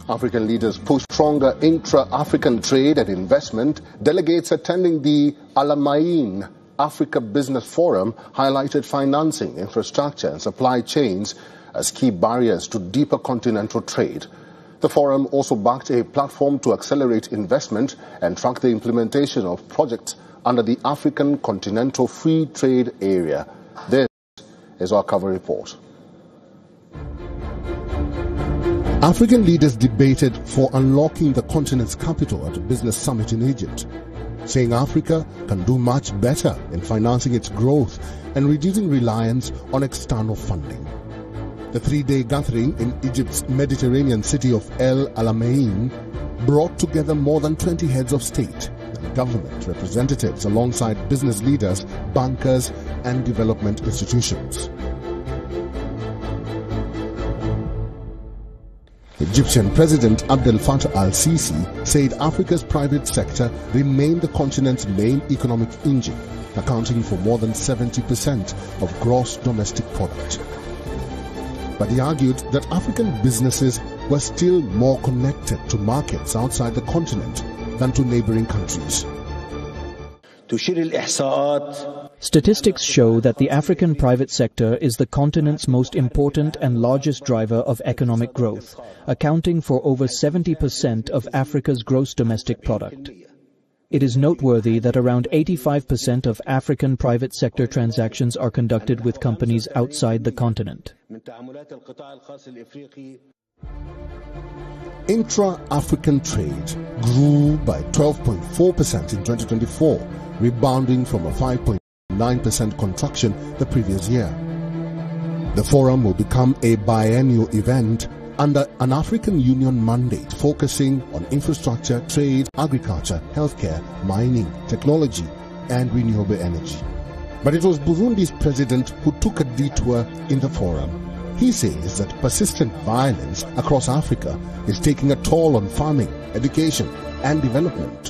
African leaders push stronger intra-African trade and investment. Delegates attending the Alamein Africa Business Forum highlighted financing, infrastructure and supply chains as key barriers to deeper continental trade. The forum also backed a platform to accelerate investment and track the implementation of projects under the African Continental Free Trade Area. This is our cover report. African leaders debated for unlocking the continent's capital at a business summit in Egypt, saying Africa can do much better in financing its growth and reducing reliance on external funding. The three-day gathering in Egypt's Mediterranean city of El Alamein brought together more than 20 heads of state and government representatives alongside business leaders, bankers and development institutions. Egyptian President Abdel Fattah al-Sisi said Africa's private sector remained the continent's main economic engine, accounting for more than 70% of gross domestic product. But he argued that African businesses were still more connected to markets outside the continent than to neighboring countries. Statistics show that the African private sector is the continent's most important and largest driver of economic growth, accounting for over 70% of Africa's gross domestic product. It is noteworthy that around 85% of African private sector transactions are conducted with companies outside the continent. Intra-African trade grew by 12.4% in 2024, rebounding from a 5.9% contraction the previous year. The forum will become a biennial event under an African Union mandate focusing on infrastructure, trade, agriculture, healthcare, mining, technology and renewable energy. But it was Burundi's president who took a detour in the forum. He says that persistent violence across Africa is taking a toll on farming, education and development.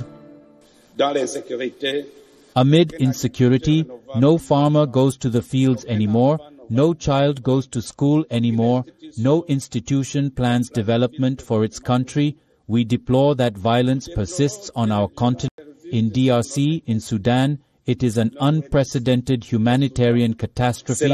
Amid insecurity, no farmer goes to the fields anymore, no child goes to school anymore, no institution plans development for its country. We deplore that violence persists on our continent. In DRC, in Sudan, it is an unprecedented humanitarian catastrophe.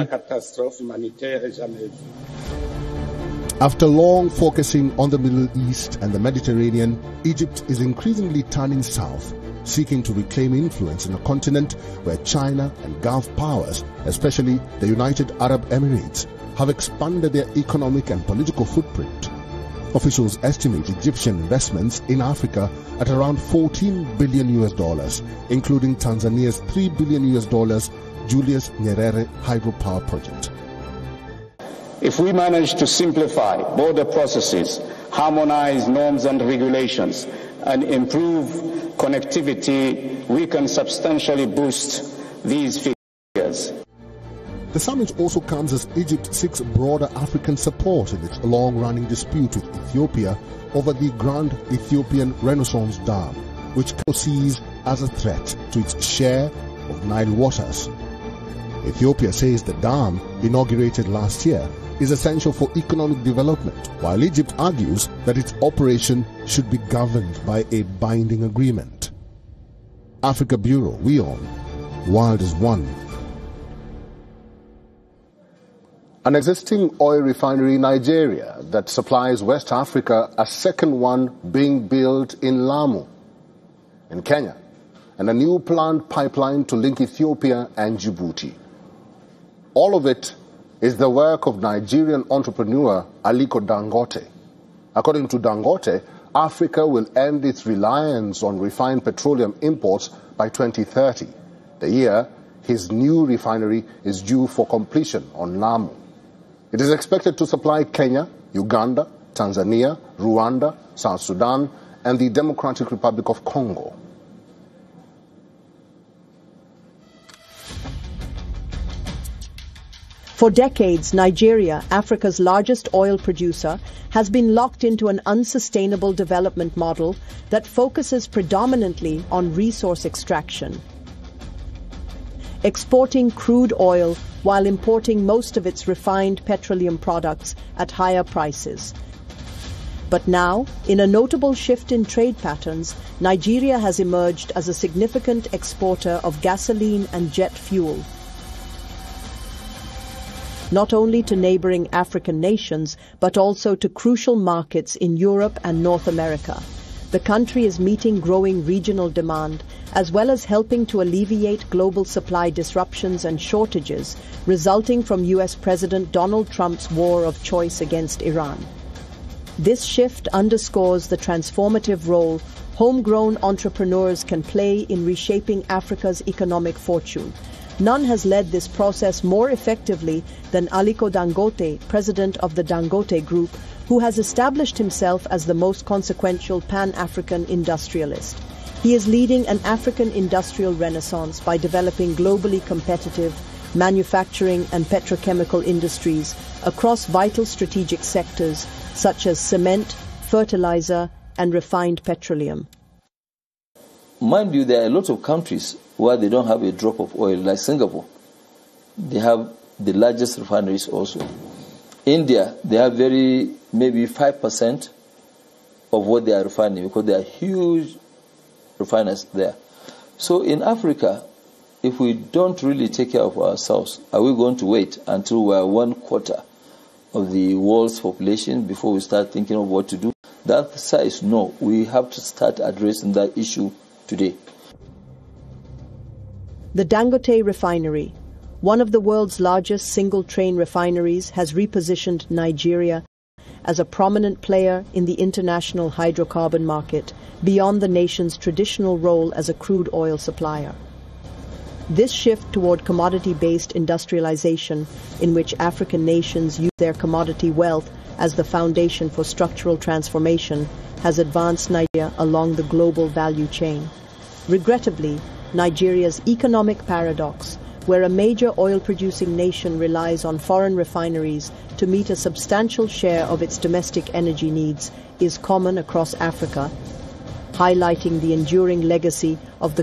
After long focusing on the Middle East and the Mediterranean, Egypt is increasingly turning south, seeking to reclaim influence in a continent where China and Gulf powers, especially the United Arab Emirates, have expanded their economic and political footprint. Officials estimate Egyptian investments in Africa at around $14 billion, including Tanzania's $3 billion Julius Nyerere hydropower project. If we manage to simplify border processes, harmonize norms and regulations, and improve connectivity, we can substantially boost these figures. The summit also comes as Egypt seeks broader African support in its long-running dispute with Ethiopia over the Grand Ethiopian Renaissance Dam, which sees as a threat to its share of Nile waters. Ethiopia says the dam, inaugurated last year, is essential for economic development, while Egypt argues that its operation should be governed by a binding agreement. Africa Bureau, WION, World is One. An existing oil refinery in Nigeria that supplies West Africa, a second one being built in Lamu, in Kenya, and a new planned pipeline to link Ethiopia and Djibouti. All of it is the work of Nigerian entrepreneur Aliko Dangote. According to Dangote, Africa will end its reliance on refined petroleum imports by 2030, the year his new refinery is due for completion on Lamu. It is expected to supply Kenya, Uganda, Tanzania, Rwanda, South Sudan, and the Democratic Republic of Congo. For decades, Nigeria, Africa's largest oil producer, has been locked into an unsustainable development model that focuses predominantly on resource extraction, exporting crude oil while importing most of its refined petroleum products at higher prices. But now, in a notable shift in trade patterns, Nigeria has emerged as a significant exporter of gasoline and jet fuel, not only to neighboring African nations, but also to crucial markets in Europe and North America. The country is meeting growing regional demand, as well as helping to alleviate global supply disruptions and shortages resulting from US President Donald Trump's war of choice against Iran. This shift underscores the transformative role homegrown entrepreneurs can play in reshaping Africa's economic fortune. None has led this process more effectively than Aliko Dangote, president of the Dangote Group, who has established himself as the most consequential Pan-African industrialist. He is leading an African industrial renaissance by developing globally competitive manufacturing and petrochemical industries across vital strategic sectors such as cement, fertilizer, and refined petroleum. Mind you, there are a lot of countries where they don't have a drop of oil, like Singapore. They have the largest refineries also. India, they have maybe 5% of what they are refining because there are huge refiners there. So in Africa, if we don't really take care of ourselves, are we going to wait until we are 1/4 of the world's population before we start thinking of what to do? The answer is no. We have to start addressing that issue today. The Dangote Refinery, one of the world's largest single-train refineries, has repositioned Nigeria as a prominent player in the international hydrocarbon market beyond the nation's traditional role as a crude oil supplier. This shift toward commodity-based industrialization, in which African nations use their commodity wealth as the foundation for structural transformation, has advanced Nigeria along the global value chain. Regrettably, Nigeria's economic paradox, where a major oil-producing nation relies on foreign refineries to meet a substantial share of its domestic energy needs, is common across Africa, highlighting the enduring legacy of the